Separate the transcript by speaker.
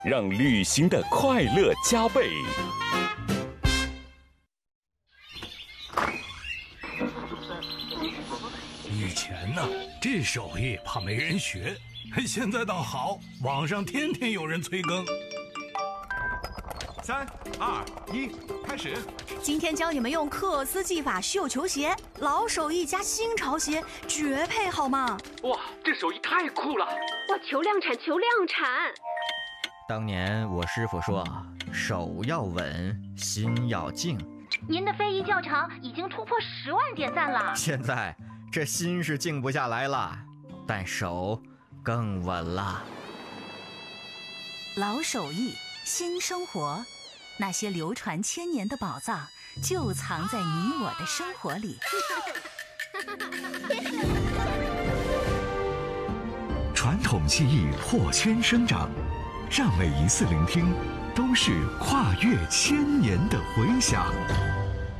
Speaker 1: 让旅行的快乐加倍。
Speaker 2: 以前呢，这手艺怕没人学，现在倒好，网上天天有人催更。
Speaker 3: 3、2、1，开始！
Speaker 4: 今天教你们用克斯技法绣球鞋，老手艺加新潮鞋，绝配好吗？
Speaker 5: 哇，这手艺太酷了！
Speaker 6: 哇，求量产，求量产！
Speaker 7: 当年我师傅说，手要稳，心要静。
Speaker 8: 您的非遗教程已经突破10万点赞了。
Speaker 7: 现在这心是静不下来了，但手更稳了。
Speaker 4: 老手艺，新生活，那些流传千年的宝藏，就藏在你我的生活里。
Speaker 9: 传统技艺破圈生长，让每一次聆听都是跨越千年的回响。